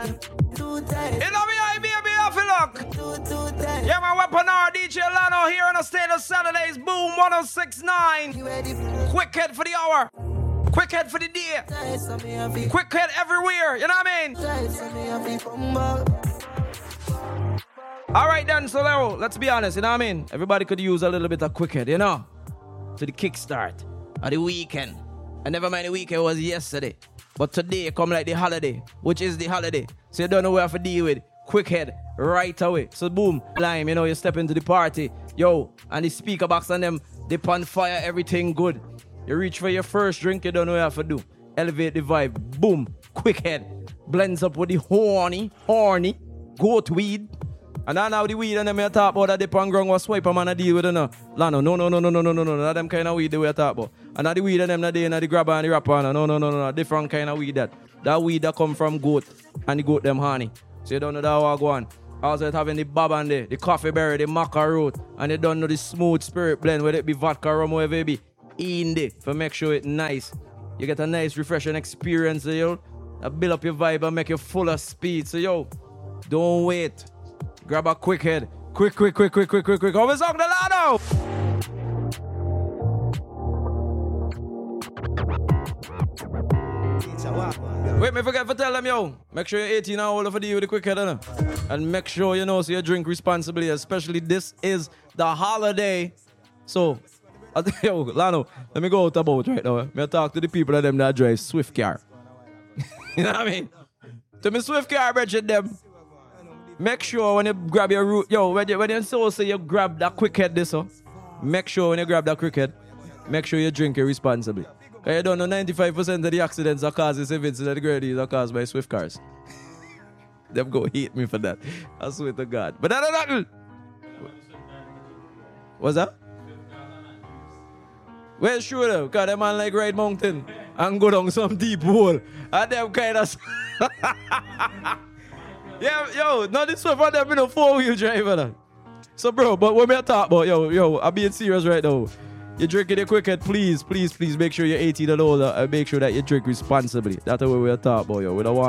You know me, I baby, I feel luck. Yeah, my weapon hour, DJ Lano here on the state of Saturdays. Boom, 1069. Quick head for the hour. Quick head for the day. Quick head everywhere. You know what I mean? All right then, so now, let's be honest. You know what I mean? Everybody could use a little bit of quick head, you know? To the kickstart of the weekend. And never mind, the weekend was yesterday. But today come like the holiday, which is the holiday. So you don't know where to deal with. Quick head right away. So boom, lime, you know, you step into the party. Yo, and the speaker box on them, they on fire, everything good. You reach for your first drink, you don't know what to do. Elevate the vibe. Boom, quick head. Blends up with the horny, goat weed. And now the weed and them you talk about that they pan ground was swipe a man a deal with it no. Lano, no. Not them kind of weed they we talk about. And now the weed and them that they and the grabber and the rapper. No. Different kind of weed that. That weed that come from goat and the goat them honey. So you don't know that how I go on. Also it having the baban there, the coffee berry, the maca root, and you don't know the smooth spirit blend, whether it be vodka, rum, whatever it be. In there for make sure it nice. You get a nice refreshing experience, yo. Build up your vibe and make you full of speed. So yo, don't wait. Grab a quick head. Quick. Always on the Lano. Wait, me forget to tell them, yo. Make sure you're 18 and older for deal with the quick head, and make sure you know so you drink responsibly, especially this is the holiday. So, yo, Lano, let me go out about right now. Me talk to the people of them that drive Swift car. You know what I mean? To me Swift car, Bridget, them. Make sure when you grab your root, yo, when you say you grab that quick head this, make sure when you grab that quick head, make sure you drink it responsibly. Because you don't know 95% of the accidents are caused, if it's the great are caused by Swift cars. Them go hate me for that. I swear to God. But that nothing. What's that? Well, sure though, because them man like ride mountain and go down some deep hole. And them kind of... Yeah, yo, not this one for them, you know, 4-wheel driver. So, bro, but when we talk about, yo, I'm being serious right now. You drinking it quick head, please make sure you're 18 and older and make sure that you drink responsibly. That's what we're talking about, yo. We don't want